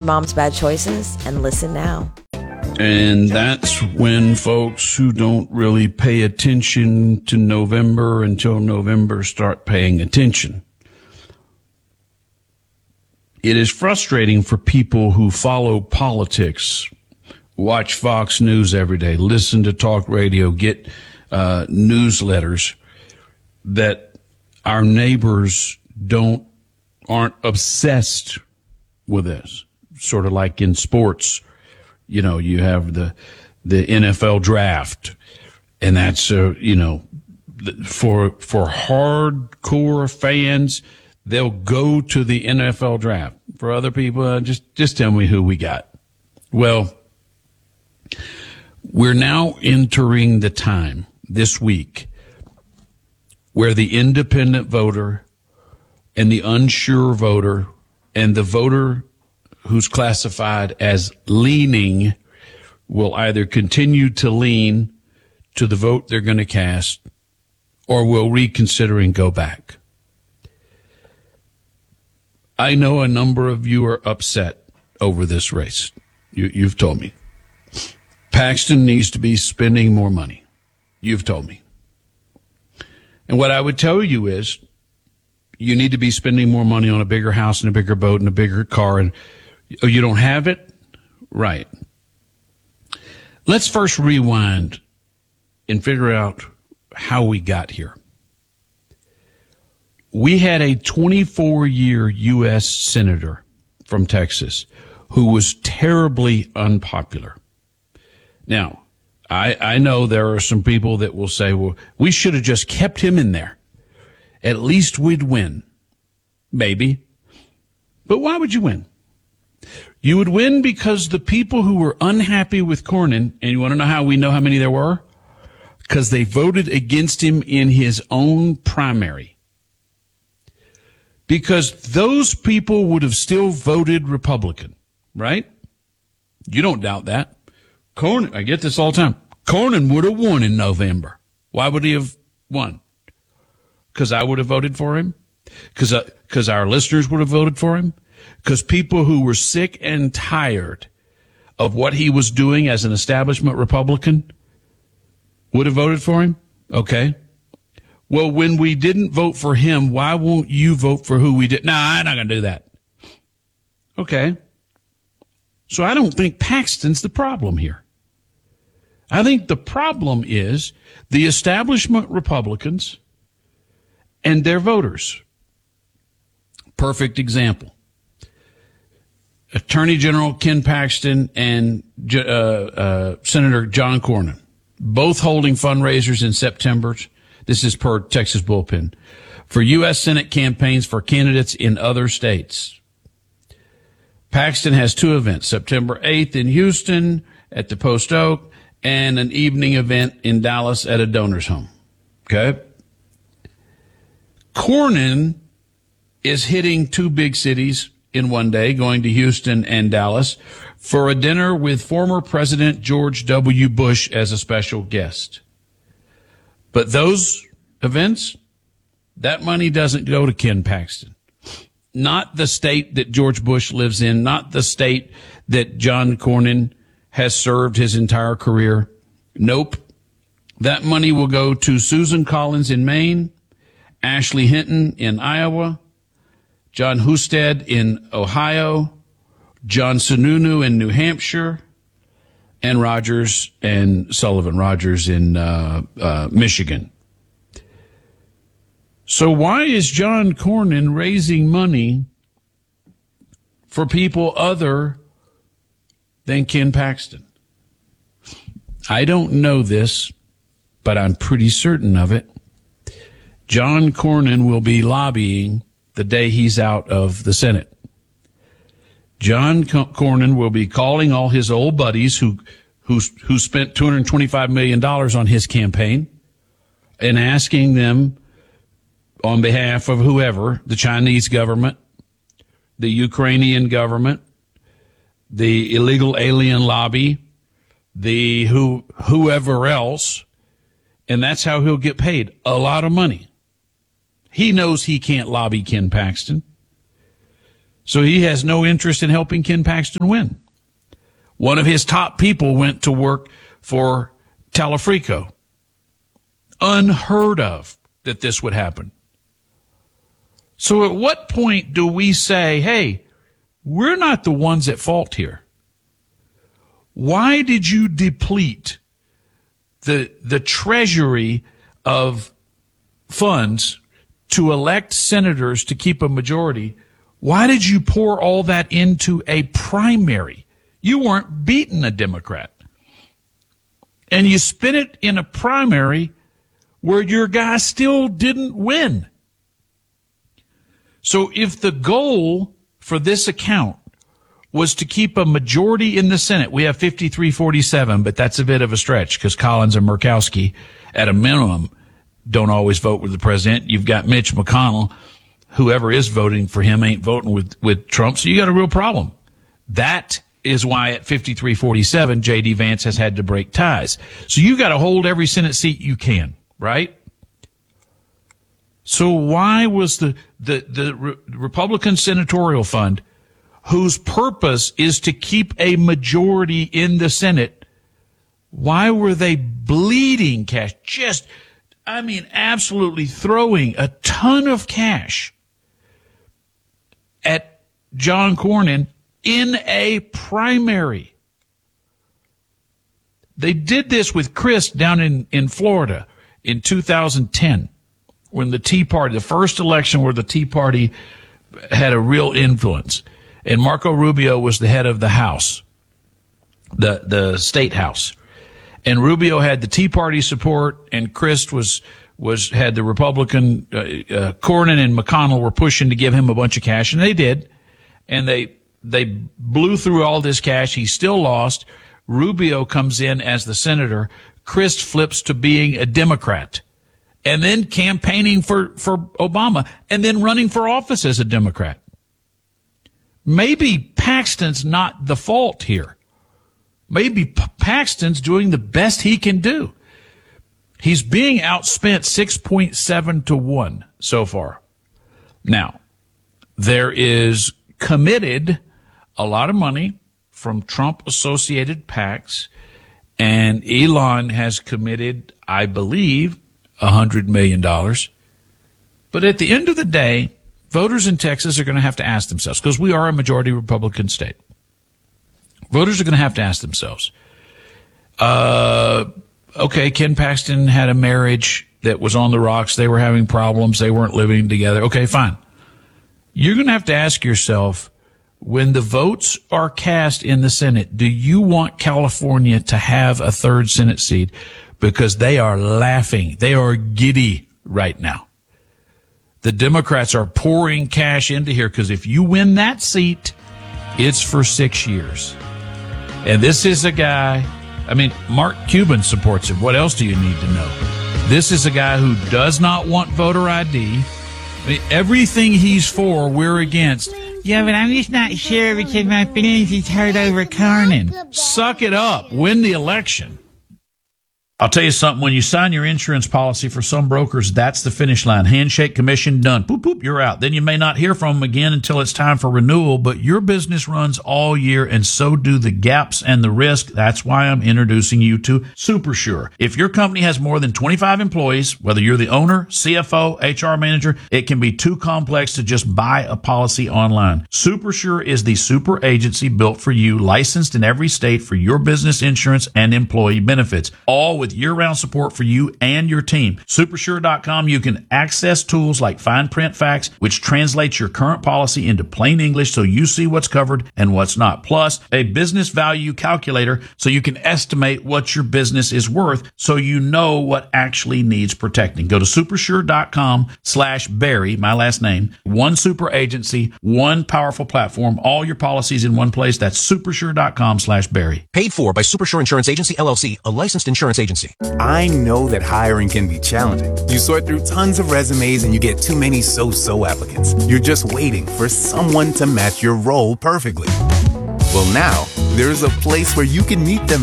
mom's bad choices and listen now. And that's when folks who don't really pay attention to November until November start paying attention. It is frustrating for people who follow politics, watch Fox News every day, listen to talk radio, get newsletters, that our neighbors aren't obsessed with this. Sort of like in sports, you know, you have the NFL draft, and that's for hardcore fans, they'll go to the NFL draft. For other people, just tell me who we got. Well, we're now entering the time this week where the independent voter and the unsure voter and the voter who's classified as leaning will either continue to lean to the vote they're going to cast or will reconsider and go back. I know a number of you are upset over this race. You've told me. Paxton needs to be spending more money. You've told me. And what I would tell you is you need to be spending more money on a bigger house and a bigger boat and a bigger car. And you don't have it? Right. Let's first rewind and figure out how we got here. We had a 24-year U.S. senator from Texas who was terribly unpopular. Now, I know there are some people that will say, well, we should have just kept him in there. At least we'd win. Maybe. But why would you win? You would win because the people who were unhappy with Cornyn, and you want to know how we know how many there were? Because they voted against him in his own primary. Because those people would have still voted Republican, right? You don't doubt that. Cornyn, I get this all the time. Cornyn would have won in November. Why would he have won? Because I would have voted for him? Because our listeners would have voted for him? Because people who were sick and tired of what he was doing as an establishment Republican would have voted for him? Okay. Well, when we didn't vote for him, why won't you vote for who we did? No, I'm not going to do that. Okay. So I don't think Paxton's the problem here. I think the problem is the establishment Republicans and their voters. Perfect example. Attorney General Ken Paxton and Senator John Cornyn, both holding fundraisers in September. This is per Texas Bullpen, for U.S. Senate campaigns for candidates in other states. Paxton has two events, September 8th in Houston at the Post Oak and an evening event in Dallas at a donor's home. Okay? Cornyn is hitting two big cities in one day, going to Houston and Dallas for a dinner with former President George W. Bush as a special guest. But those events, that money doesn't go to Ken Paxton. Not the state that George Bush lives in, not the state that John Cornyn has served his entire career. Nope. That money will go to Susan Collins in Maine, Ashley Hinton in Iowa, John Husted in Ohio, John Sununu in New Hampshire, and Rogers and Sullivan Rogers in Michigan. So why is John Cornyn raising money for people other than Ken Paxton? I don't know this, but I'm pretty certain of it. John Cornyn will be lobbying the day he's out of the Senate. John Cornyn will be calling all his old buddies who spent $225 million on his campaign and asking them on behalf of whoever, the Chinese government, the Ukrainian government, the illegal alien lobby, the whoever else, and that's how he'll get paid a lot of money. He knows he can't lobby Ken Paxton. So he has no interest in helping Ken Paxton win. One of his top people went to work for Talafrico. Unheard of that this would happen. So at what point do we say, hey, we're not the ones at fault here? Why did you deplete the treasury of funds to elect senators to keep a majority? Why did you pour all that into a primary? You weren't beating a Democrat. And you spent it in a primary where your guy still didn't win. So if the goal for this account was to keep a majority in the Senate, we have 53-47, but that's a bit of a stretch because Collins and Murkowski, at a minimum, don't always vote with the president. You've got Mitch McConnell. Whoever is voting for him ain't voting with Trump, so you got a real problem. That is why at 53-47, J.D. Vance has had to break ties. So you got to hold every Senate seat you can, right? So why was the Republican Senatorial Fund, whose purpose is to keep a majority in the Senate, why were they bleeding cash? Absolutely throwing a ton of cash at John Cornyn in a primary. They did this with Crist down in Florida in 2010. When the Tea Party, the first election where the Tea Party had a real influence, and Marco Rubio was the head of the House, the state House, and Rubio had the Tea Party support, and Crist had the Republican. Cornyn and McConnell were pushing to give him a bunch of cash, and they did, and they blew through all this cash. He still lost. Rubio comes in as the senator. Crist flips to being a Democrat, and then campaigning for Obama, and then running for office as a Democrat. Maybe Paxton's not the fault here. Maybe Paxton's doing the best he can do. He's being outspent 6.7 to 1 so far. Now, there is committed a lot of money from Trump-associated PACs, and Elon has committed, I believe, $100 million. But at the end of the day, voters in Texas are going to have to ask themselves, because we are a majority Republican state. Voters are going to have to ask themselves, okay, Ken Paxton had a marriage that was on the rocks. They were having problems. They weren't living together. Okay, fine. You're going to have to ask yourself, when the votes are cast in the Senate, do you want California to have a third Senate seat? Because they are laughing. They are giddy right now. The Democrats are pouring cash into here because if you win that seat, it's for 6 years. And this is a guy, Mark Cuban supports him. What else do you need to know? This is a guy who does not want voter ID. Everything he's for, we're against. Yeah, but I'm just not sure because my feelings is hurt over Cornyn. Suck it up. Win the election. I'll tell you something. When you sign your insurance policy for some brokers, that's the finish line. Handshake, commission, done. Boop, boop, you're out. Then you may not hear from them again until it's time for renewal, but your business runs all year, and so do the gaps and the risk. That's why I'm introducing you to SuperSure. If your company has more than 25 employees, whether you're the owner, CFO, HR manager, it can be too complex to just buy a policy online. SuperSure is the super agency built for you, licensed in every state for your business insurance and employee benefits, all with year-round support for you and your team. Supersure.com, you can access tools like Fine Print Facts, which translates your current policy into plain English so you see what's covered and what's not. Plus, a business value calculator so you can estimate what your business is worth so you know what actually needs protecting. Go to supersure.com/Barry, my last name. One super agency, one powerful platform, all your policies in one place. That's supersure.com/Barry. Paid for by Supersure Insurance Agency, LLC, a licensed insurance agency. I know that hiring can be challenging. You sort through tons of resumes and you get too many so-so applicants. You're just waiting for someone to match your role perfectly. Well, now, there's a place where you can meet them